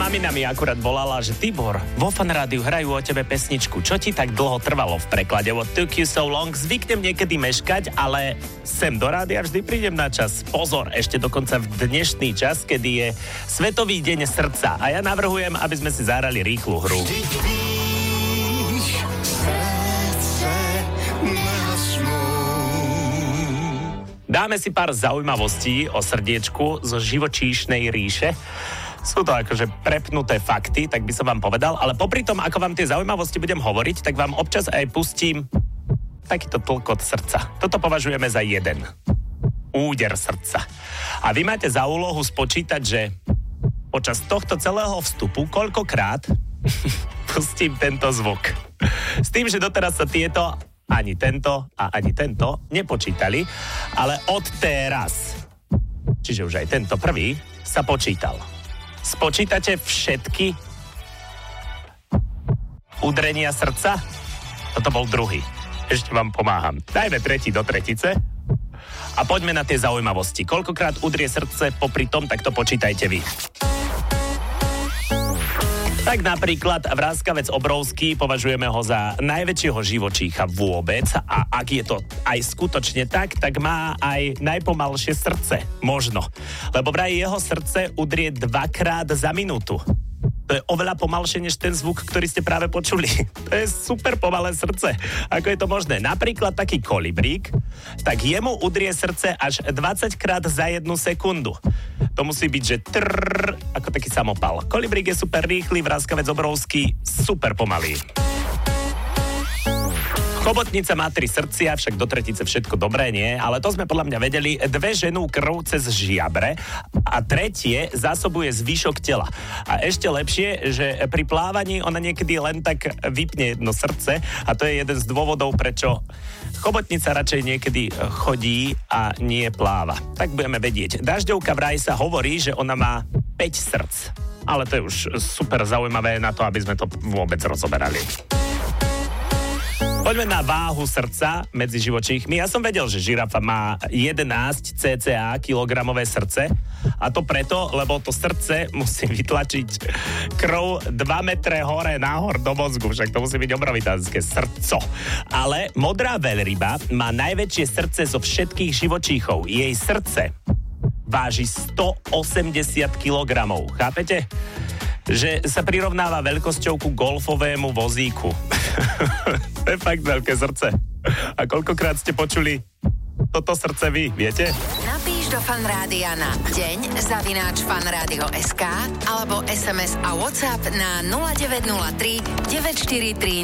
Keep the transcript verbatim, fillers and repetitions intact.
mamina mi akurát volala, že Tibor, vo Fan rádiu hrajú o tebe pesničku. Čo ti tak dlho trvalo v preklade? What took you so long? Zvyknem niekedy meškať, ale sem do rádia vždy prídem na čas. Pozor, ešte dokonca v dnešný čas, kedy je Svetový deň srdca. A ja navrhujem, aby sme si zahrali rýchlu hru. Dáme si pár zaujímavostí o srdiečku zo živočíšnej ríše. Sú to akože prepnuté fakty, tak by som vám povedal, ale popri tom, ako vám tie zaujímavosti budem hovoriť, tak vám občas aj pustím takýto tlkot srdca. Toto považujeme za jeden. Úder srdca. A vy máte za úlohu spočítať, že počas tohto celého vstupu koľkokrát pustím tento zvuk. S tým, že doteraz sa tieto, ani tento a ani tento nepočítali, ale od teraz, čiže už aj tento prvý, sa počítal. Spočítate všetky udrenia srdca? Toto bol druhý. Ešte vám pomáham. Dajme tretí do tretice a poďme na tie zaujímavosti. Koľkokrát udrie srdce popri tom, tak to počítajte vy. Tak napríklad vráskavec obrovský, považujeme ho za najväčšieho živočícha vôbec a ak je to aj skutočne tak, tak má aj najpomalšie srdce. Možno. Lebo vraj jeho srdce udrie dvakrát za minútu. To je oveľa pomalšie než ten zvuk, ktorý ste práve počuli. To je super pomalé srdce. Ako je to možné? Napríklad taký kolibrík, tak jemu udrie srdce až dvadsaťkrát za jednu sekundu. To musí byť, že trrr, ako taký samopal. Kolibrík je super rýchly, vráskavec obrovský, super pomalý. Chobotnica má tri srdcia, však do tretice všetko dobré, nie? Ale to sme podľa mňa vedeli. Dve ženú krv cez žiabre a tretie zásobuje zvyšok tela. A ešte lepšie, že pri plávaní ona niekedy len tak vypne jedno srdce a to je jeden z dôvodov, prečo chobotnica radšej niekedy chodí a nie pláva. Tak budeme vedieť. Dažďovka vraj sa hovorí, že ona má päť srdc. Ale to je už super zaujímavé na to, aby sme to vôbec rozoberali. Poďme na váhu srdca medzi živočíchmi. Ja som vedel, že žirafa má jedenásť cca kilogramové srdce a to preto, lebo to srdce musí vytlačiť krv dva metre hore nahor do mozgu, však to musí byť obrovitánske srdco. Ale modrá veľryba má najväčšie srdce zo všetkých živočíchov. Jej srdce váži stoosemdesiat kilogramov. Chápete? Že sa prirovnáva veľkosťou ku golfovému vozíku. To je fakt veľké srdce. A koľkokrát ste počuli toto srdce vy, viete? Napíš do Fan rádia na deň zavináč fanradio bodka es ká alebo es em es a WhatsApp na nula deväť nula tri deväť štyri tri